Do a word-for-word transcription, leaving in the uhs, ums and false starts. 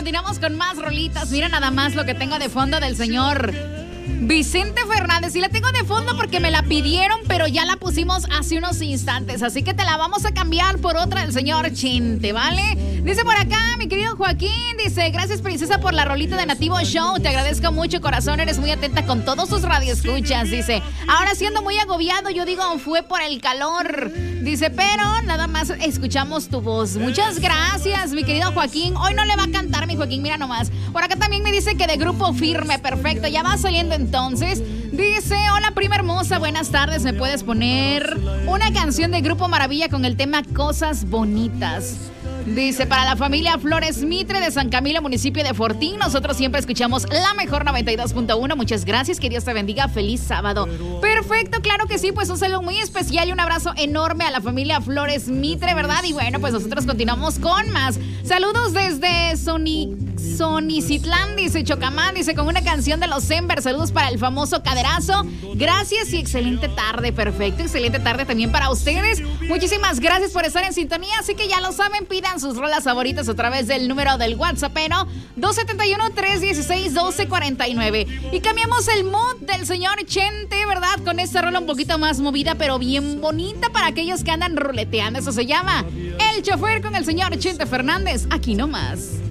continuamos con más rolitas. Mira nada más lo que tengo de fondo del señor Vicente Fernández. Y la tengo de fondo porque me la pidieron, pero ya la pusimos hace unos instantes. Así que te la vamos a cambiar por otra del señor Chente, ¿vale? Dice por acá, mi querido Joaquín, dice, gracias princesa por la rolita de Nativo Show. Te agradezco mucho, corazón, eres muy atenta con todos tus radioescuchas. Dice, ahora siendo muy agobiado, yo digo, fue por el calor. Dice, pero nada más escuchamos tu voz. Muchas gracias, mi querido Joaquín. Hoy no le va a cantar, mi Joaquín, mira nomás. Por acá también me dice que de Grupo Firme, perfecto, ya va saliendo entonces. Dice, hola prima hermosa, buenas tardes, ¿me puedes poner una canción de Grupo Maravilla con el tema Cosas Bonitas? Dice, para la familia Flores Mitre de San Camilo, municipio de Fortín, nosotros siempre escuchamos la mejor noventa y dos punto uno. Muchas gracias, que Dios te bendiga, feliz sábado. Perfecto, claro que sí, pues un saludo muy especial y un abrazo enorme a la familia Flores Mitre, ¿verdad? Y bueno, pues nosotros continuamos con más. Saludos desde Sony, Sonicitlán, dice Chocamán, dice, con una canción de los Ember. Saludos para el famoso Caderazo. Gracias y excelente tarde, perfecto, excelente tarde también para ustedes. Muchísimas gracias por estar en sintonía, así que ya lo saben, pidan sus rolas favoritas a través del número del WhatsApp, pero dos siete uno, tres uno seis, uno dos cuatro nueve. Y cambiamos el mood del señor Chente, ¿verdad? Con esta rola un poquito más movida, pero bien bonita para aquellos que andan ruleteando. Eso se llama El Chofer con el señor Chente Fernández, aquí nomás.